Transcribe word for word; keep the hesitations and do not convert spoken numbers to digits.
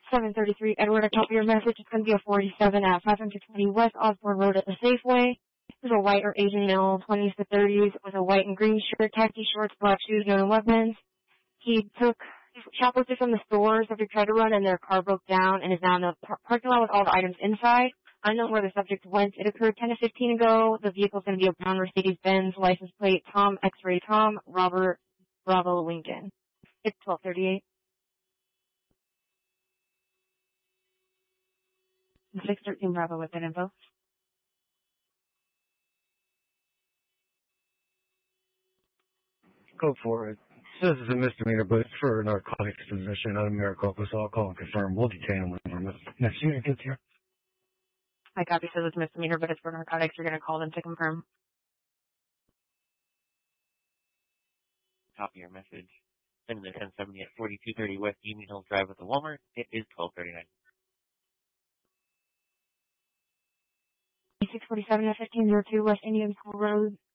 seven thirty-three Edward, I copy your message. It's going to be a forty-seven at five twenty West Osborne Road at the Safeway. This is a white or Asian male, twenties to thirties, with a white and green shirt, khaki shorts, black shoes, no weapons. He took shoplifted from the stores after he tried to run, and their car broke down and is now in the par- parking lot with all the items inside. Unknown where the subject went. It occurred ten to fifteen ago. The vehicle's going to be a brown Mercedes-Benz, license plate Tom X-ray Tom Robert Bravo Lincoln. It's twelve thirty-eight. six thirteen Bravo with that info. Go for it. Says it's a misdemeanor, but it's for narcotics possession out of Maricopa, so I'll call and confirm. We'll detain him when the next unit gets here. I copy, says it's misdemeanor, but it's for narcotics. You're going to call them to confirm. Copy your message. Send the ten seventy at forty-two thirty West Union Hills Drive at the Walmart. It is twelve thirty-nine. six forty-seven at fifteen oh two West Indian School Road.